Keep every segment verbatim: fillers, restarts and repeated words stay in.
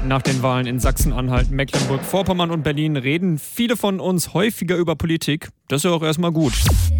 nach den Wahlen in Sachsen-Anhalt, Mecklenburg-Vorpommern und Berlin reden viele von uns häufiger über Politik. Das ist ja auch erstmal gut.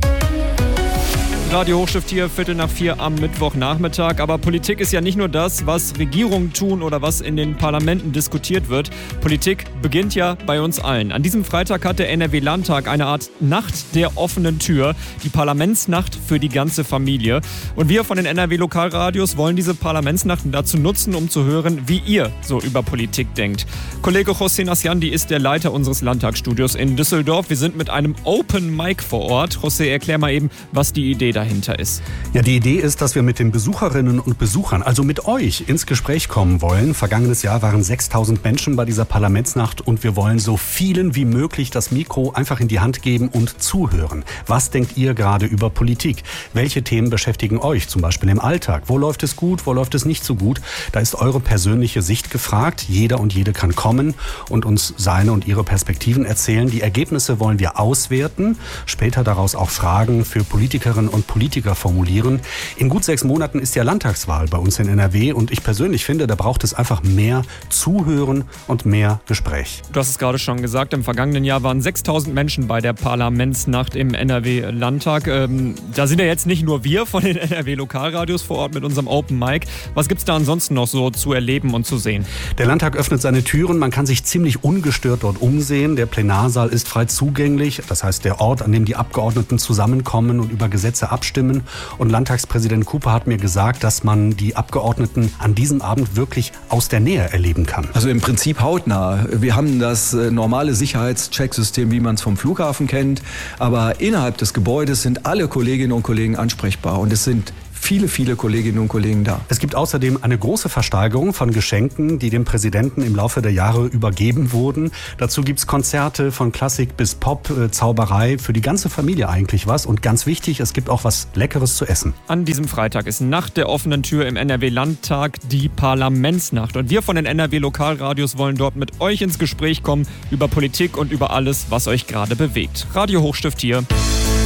Radio Hochstift hier, Viertel nach vier am Mittwochnachmittag. Aber Politik ist ja nicht nur das, was Regierungen tun oder was in den Parlamenten diskutiert wird. Politik beginnt ja bei uns allen. An diesem Freitag hat der N R W-Landtag eine Art Nacht der offenen Tür. Die Parlamentsnacht für die ganze Familie. Und wir von den N R W-Lokalradios wollen diese Parlamentsnacht dazu nutzen, um zu hören, wie ihr so über Politik denkt. Kollege José Nasciandi ist der Leiter unseres Landtagsstudios in Düsseldorf. Wir sind mit einem Open Mic vor Ort. José, erklär mal eben, was die Idee dahinter ist. Ja, die Idee ist, dass wir mit den Besucherinnen und Besuchern, also mit euch, ins Gespräch kommen wollen. Vergangenes Jahr waren sechstausend Menschen bei dieser Parlamentsnacht und wir wollen so vielen wie möglich das Mikro einfach in die Hand geben und zuhören. Was denkt ihr gerade über Politik? Welche Themen beschäftigen euch, zum Beispiel im Alltag? Wo läuft es gut, wo läuft es nicht so gut? Da ist eure persönliche Sicht gefragt. Jeder und jede kann kommen und uns seine und ihre Perspektiven erzählen. Die Ergebnisse wollen wir auswerten, später daraus auch Fragen für Politikerinnen und Politiker formulieren. In gut sechs Monaten ist ja Landtagswahl bei uns in N R W und ich persönlich finde, da braucht es einfach mehr Zuhören und mehr Gespräch. Du hast es gerade schon gesagt, im vergangenen Jahr waren sechstausend Menschen bei der Parlamentsnacht im N R W-Landtag. Ähm, da sind ja jetzt nicht nur wir von den N R W-Lokalradios vor Ort mit unserem Open Mic. Was gibt es da ansonsten noch so zu erleben und zu sehen? Der Landtag öffnet seine Türen, man kann sich ziemlich ungestört dort umsehen. Der Plenarsaal ist frei zugänglich, das heißt der Ort, an dem die Abgeordneten zusammenkommen und über Gesetze abstimmen. Und Landtagspräsident Cooper hat mir gesagt, dass man die Abgeordneten an diesem Abend wirklich aus der Nähe erleben kann. Also im Prinzip hautnah. Wir haben das normale Sicherheitschecksystem, wie man es vom Flughafen kennt. Aber innerhalb des Gebäudes sind alle Kolleginnen und Kollegen ansprechbar. Und es sind viele, viele Kolleginnen und Kollegen da. Es gibt außerdem eine große Versteigerung von Geschenken, die dem Präsidenten im Laufe der Jahre übergeben wurden. Dazu gibt es Konzerte von Klassik bis Pop, äh, Zauberei, für die ganze Familie eigentlich was. Und ganz wichtig, es gibt auch was Leckeres zu essen. An diesem Freitag ist Nacht der offenen Tür im N R W-Landtag, die Parlamentsnacht. Und wir von den N R W-Lokalradios wollen dort mit euch ins Gespräch kommen über Politik und über alles, was euch gerade bewegt. Radio Hochstift hier.